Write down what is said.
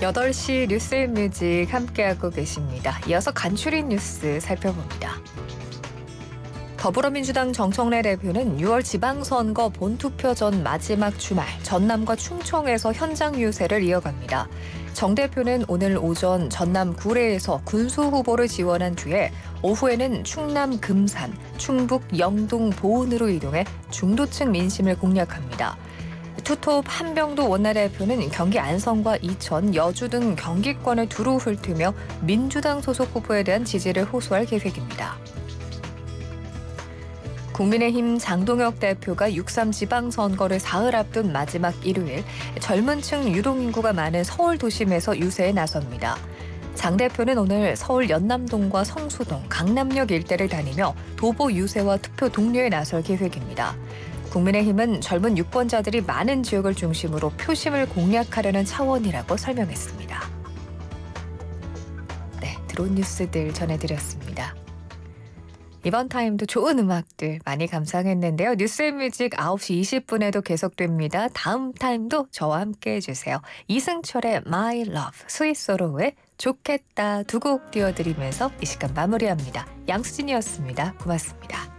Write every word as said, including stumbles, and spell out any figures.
여덟 시 뉴스앤뮤직 함께하고 계십니다. 이어서 간추린 뉴스 살펴봅니다. 더불어민주당 정청래 대표는 유월 지방선거 본투표 전 마지막 주말 전남과 충청에서 현장 유세를 이어갑니다. 정 대표는 오늘 오전 전남 구례에서 군수 후보를 지원한 뒤에 오후에는 충남 금산, 충북 영동 보은으로 이동해 중도층 민심을 공략합니다. 투톱 한병도 원내대표는 경기 안성과 이천, 여주 등 경기권을 두루 훑으며 민주당 소속 후보에 대한 지지를 호소할 계획입니다. 국민의힘 장동혁 대표가 육삼 지방선거를 사흘 앞둔 마지막 일요일 젊은 층 유동인구가 많은 서울 도심에서 유세에 나섭니다. 장 대표는 오늘 서울 연남동과 성수동, 강남역 일대를 다니며 도보 유세와 투표 독려에 나설 계획입니다. 국민의힘은 젊은 유권자들이 많은 지역을 중심으로 표심을 공략하려는 차원이라고 설명했습니다. 네, 들어온 뉴스들 전해드렸습니다. 이번 타임도 좋은 음악들 많이 감상했는데요. 뉴스앤뮤직 아홉 시 이십 분에도 계속됩니다. 다음 타임도 저와 함께 해주세요. 이승철의 My Love, 스위스로의 좋겠다 두 곡 띄워드리면서 이 시간 마무리합니다. 양수진이었습니다. 고맙습니다.